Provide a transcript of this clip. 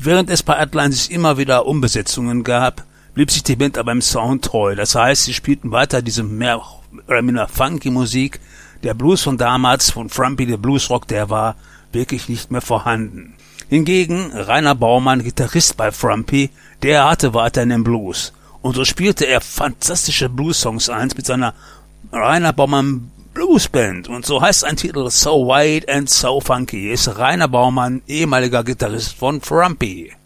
Während es bei Atlantis immer wieder Umbesetzungen gab, blieb sich die Band aber im Sound treu. Das heißt, sie spielten weiter diese mehr oder minder funky Musik. Der Blues von damals, von Frumpy, der Bluesrock, der war wirklich nicht mehr vorhanden. Hingegen Rainer Baumann, Gitarrist bei Frumpy, der hatte weiterhin den Blues. Und so spielte er fantastische Blues-Songs ein mit seiner Rainer Baumann Bluesband. Und so heißt ein Titel So White and So Funky. Ist Rainer Baumann, ehemaliger Gitarrist von Frumpy.